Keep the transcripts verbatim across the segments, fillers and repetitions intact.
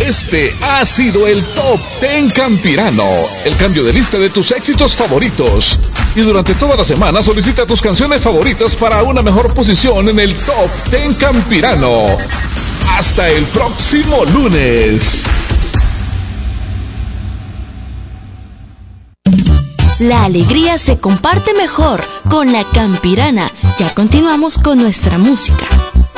Este ha sido el Top Ten Campirano, el cambio de lista de tus éxitos favoritos. Y durante toda la semana solicita tus canciones favoritas para una mejor posición en el Top Ten Campirano. Hasta el próximo lunes. La alegría se comparte mejor con la Campirana. Ya continuamos con nuestra música.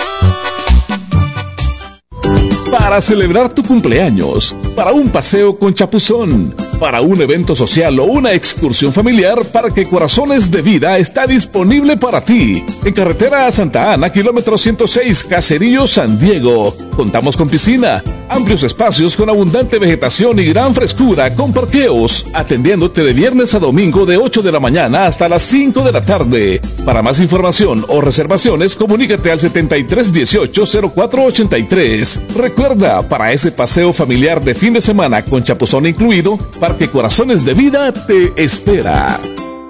Para celebrar tu cumpleaños, para un paseo con chapuzón, para un evento social o una excursión familiar, Parque Corazones de Vida está disponible para ti. En carretera a Santa Ana, kilómetro ciento seis, Caserío, San Diego. Contamos con piscina, amplios espacios con abundante vegetación y gran frescura con parqueos, atendiéndote de viernes a domingo de ocho de la mañana hasta las cinco de la tarde. Para más información o reservaciones, comunícate al setenta y tres dieciocho cero cuatro ochenta y tres. Recuerda, para ese paseo familiar de fin de semana con chapuzón incluido, Parque Corazones de Vida te espera.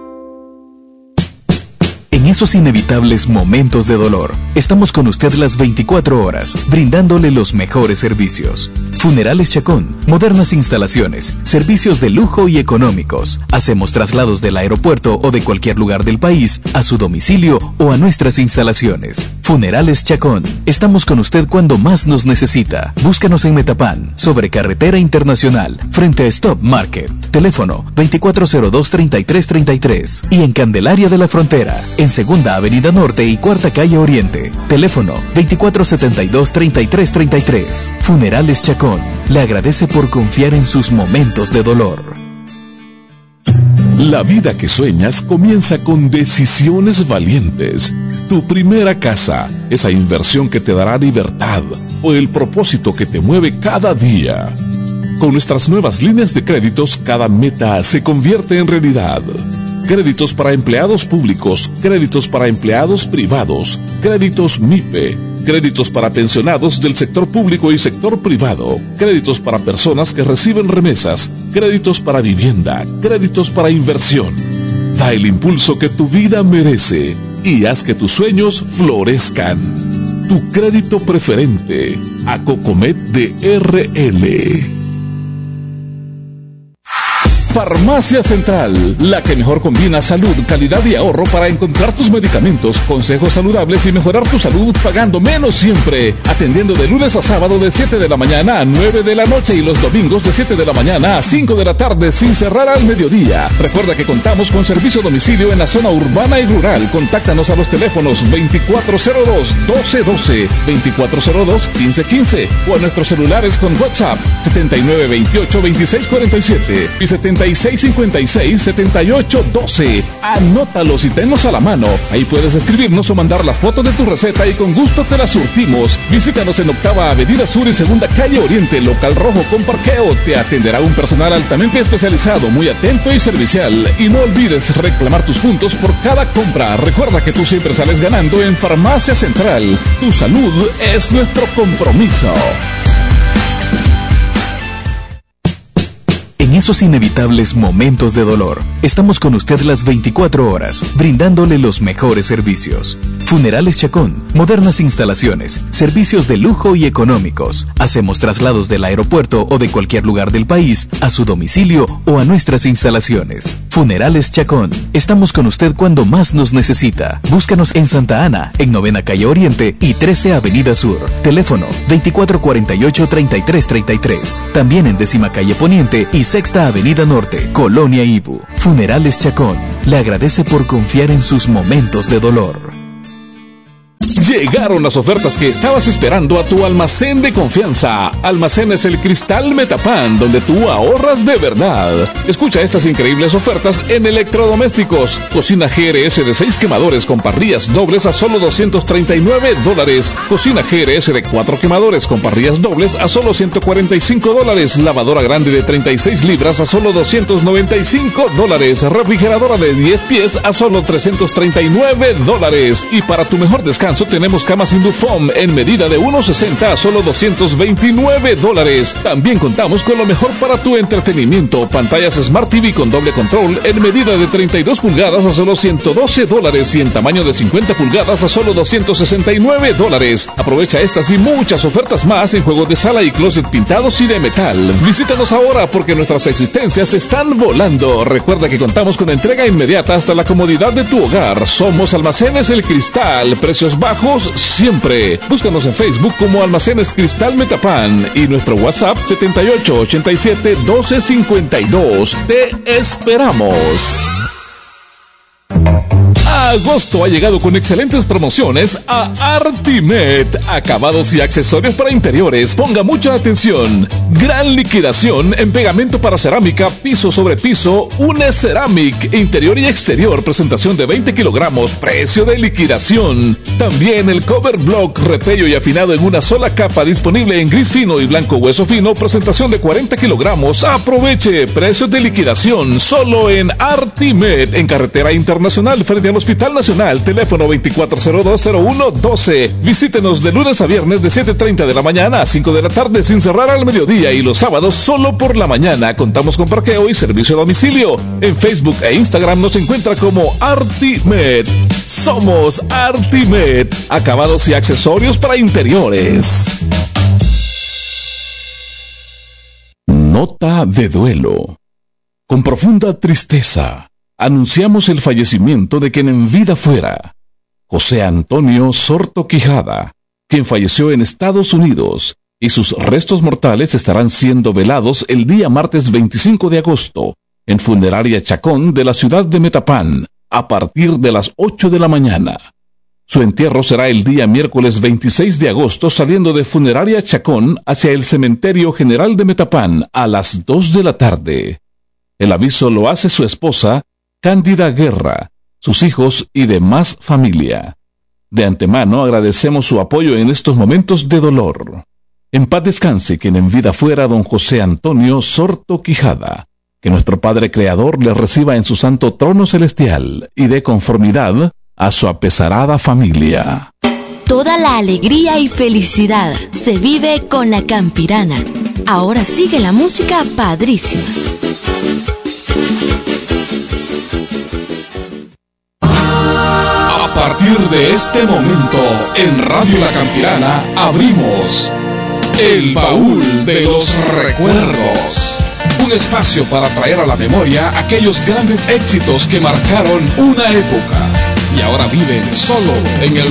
En esos inevitables momentos de dolor, estamos con usted las veinticuatro horas, brindándole los mejores servicios. Funerales Chacón, modernas instalaciones, servicios de lujo y económicos. Hacemos traslados del aeropuerto o de cualquier lugar del país a su domicilio o a nuestras instalaciones. Funerales Chacón, estamos con usted cuando más nos necesita. Búscanos en Metapán, sobre Carretera Internacional, frente a Stop Market. Teléfono veinticuatro cero dos, treinta y tres treinta y tres. Y en Candelaria de la Frontera, en Segunda Avenida Norte y Cuarta Calle Oriente. Teléfono veinticuatro setenta y dos, treinta y tres treinta y tres. Funerales Chacón, le agradece por confiar en sus momentos de dolor. La vida que sueñas comienza con decisiones valientes. Tu primera casa, esa inversión que te dará libertad, o el propósito que te mueve cada día. Con nuestras nuevas líneas de créditos, cada meta se convierte en realidad. Créditos para empleados públicos, créditos para empleados privados, créditos M I P E, créditos para pensionados del sector público y sector privado, créditos para personas que reciben remesas, créditos para vivienda, créditos para inversión. Da el impulso que tu vida merece y haz que tus sueños florezcan. Tu crédito preferente, Acocomet de R L. Farmacia Central, la que mejor combina salud, calidad y ahorro para encontrar tus medicamentos, consejos saludables y mejorar tu salud pagando menos siempre. Atendiendo de lunes a sábado de siete de la mañana a nueve de la noche y los domingos de siete de la mañana a cinco de la tarde sin cerrar al mediodía. Recuerda que contamos con servicio a domicilio en la zona urbana y rural. Contáctanos a los teléfonos veinticuatro cero dos, doce doce, veinticuatro cero dos, quince quince o a nuestros celulares con WhatsApp setenta y nueve veintiocho, veintiséis cuarenta y siete y setenta y seis cincuenta y seis, setenta y ocho doce. Anótalos y tenlos a la mano. Ahí puedes escribirnos o mandar la foto de tu receta y con gusto te la surtimos. Visítanos en Octava Avenida Sur y Segunda Calle Oriente, local rojo con parqueo. Te atenderá un personal altamente especializado, muy atento y servicial. Y no olvides reclamar tus puntos por cada compra. Recuerda que tú siempre sales ganando en Farmacia Central. Tu salud es nuestro compromiso. En esos inevitables momentos de dolor, estamos con usted las veinticuatro horas, brindándole los mejores servicios. Funerales Chacón, modernas instalaciones, servicios de lujo y económicos. Hacemos traslados del aeropuerto o de cualquier lugar del país a su domicilio o a nuestras instalaciones. Funerales Chacón, estamos con usted cuando más nos necesita. Búscanos en Santa Ana, en Novena Calle Oriente y trece Avenida Sur. Teléfono veinticuatro cuarenta y ocho, treinta y tres treinta y tres. También en Décima Calle Poniente y Sexta Avenida Norte, Colonia Ibu. Funerales Chacón, le agradece por confiar en sus momentos de dolor. Llegaron las ofertas que estabas esperando a tu almacén de confianza. Almacenes El Cristal Metapán, donde tú ahorras de verdad. Escucha estas increíbles ofertas en electrodomésticos. Cocina G R S de seis quemadores con parrillas dobles a solo doscientos treinta y nueve dólares. Cocina G R S de cuatro quemadores con parrillas dobles a solo ciento cuarenta y cinco dólares. Lavadora grande de treinta y seis libras a solo doscientos noventa y cinco dólares. Refrigeradora de diez pies a solo trescientos treinta y nueve dólares. Y para tu mejor descanso tenemos camas Indufom en medida de uno sesenta a solo doscientos veintinueve dólares. También contamos con lo mejor para tu entretenimiento. Pantallas Smart T V con doble control en medida de treinta y dos pulgadas a solo ciento doce dólares y en tamaño de cincuenta pulgadas a solo doscientos sesenta y nueve dólares. Aprovecha estas y muchas ofertas más en juegos de sala y closet pintados y de metal. Visítanos ahora porque nuestras existencias están volando. Recuerda que contamos con entrega inmediata hasta la comodidad de tu hogar. Somos Almacenes El Cristal. Precios bajos siempre. Búscanos en Facebook como Almacenes Cristal Metapán y nuestro WhatsApp setenta y ocho ochenta y siete doce cincuenta y dos. Te esperamos. Agosto ha llegado con excelentes promociones a Artimet. Acabados y accesorios para interiores. Ponga mucha atención. Gran liquidación en pegamento para cerámica, piso sobre piso, Une Ceramic, interior y exterior, presentación de veinte kilogramos, precio de liquidación. También el cover block, repello y afinado en una sola capa, disponible en gris fino y blanco hueso fino, presentación de cuarenta kilogramos. Aproveche, precios de liquidación solo en Artimet, en Carretera Internacional frente al Hospital Nacional, teléfono veinticuatro cero dos cero uno doce. Visítenos de lunes a viernes de siete treinta de la mañana a cinco de la tarde sin cerrar al mediodía y los sábados solo por la mañana. Contamos con parqueo y servicio a domicilio. En Facebook e Instagram nos encuentra como Artimet. Somos Artimet. Acabados y accesorios para interiores. Nota de duelo. Con profunda tristeza anunciamos el fallecimiento de quien en vida fuera José Antonio Sorto Quijada, quien falleció en Estados Unidos, y sus restos mortales estarán siendo velados el día martes veinticinco de agosto en Funeraria Chacón de la ciudad de Metapán a partir de las ocho de la mañana. Su entierro será el día miércoles veintiséis de agosto saliendo de Funeraria Chacón hacia el Cementerio General de Metapán a las dos de la tarde. El aviso lo hace su esposa, Cándida Guerra, sus hijos y demás familia. De antemano agradecemos su apoyo en estos momentos de dolor. En paz descanse quien en vida fuera don José Antonio Sorto Quijada. Que nuestro Padre Creador le reciba en su santo trono celestial y dé conformidad a su apesarada familia. Toda la alegría y felicidad se vive con la Campirana. Ahora sigue la música padrísima. A partir de este momento, en Radio La Campirana, abrimos el baúl de los recuerdos. Un espacio para traer a la memoria aquellos grandes éxitos que marcaron una época y ahora viven solo en el